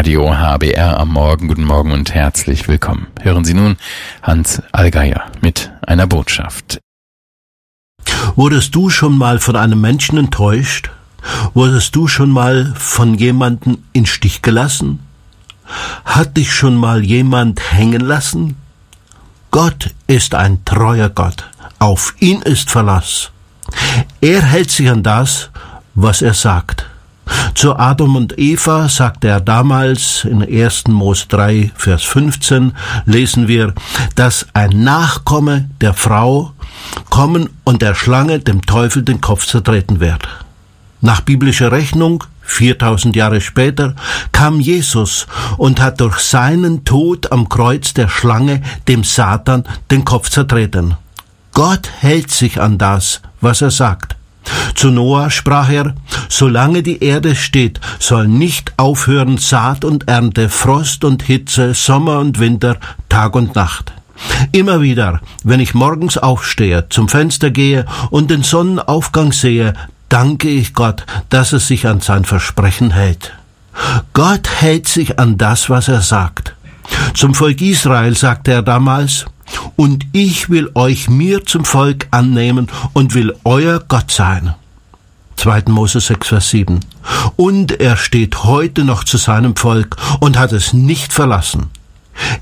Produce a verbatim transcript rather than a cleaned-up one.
Radio H B R am Morgen. Guten Morgen und herzlich willkommen. Hören Sie nun Hans Allgeier mit einer Botschaft. Wurdest du schon mal von einem Menschen enttäuscht? Wurdest du schon mal von jemandem in Stich gelassen? Hat dich schon mal jemand hängen lassen? Gott ist ein treuer Gott. Auf ihn ist Verlass. Er hält sich an das, was er sagt. Zu Adam und Eva sagte er damals, in ersten Mose drei, Vers fünfzehn, lesen wir, dass ein Nachkomme der Frau kommen und der Schlange, dem Teufel, den Kopf zertreten wird. Nach biblischer Rechnung, viertausend Jahre später, kam Jesus und hat durch seinen Tod am Kreuz der Schlange, dem Satan, den Kopf zertreten. Gott hält sich an das, was er sagt. Zu Noah sprach er, solange die Erde steht, soll nicht aufhören Saat und Ernte, Frost und Hitze, Sommer und Winter, Tag und Nacht. Immer wieder, wenn ich morgens aufstehe, zum Fenster gehe und den Sonnenaufgang sehe, danke ich Gott, dass er sich an sein Versprechen hält. Gott hält sich an das, was er sagt. Zum Volk Israel sagte er damals, und ich will euch mir zum Volk annehmen und will euer Gott sein. zweiter Mose sechs, Vers sieben. Und er steht heute noch zu seinem Volk und hat es nicht verlassen.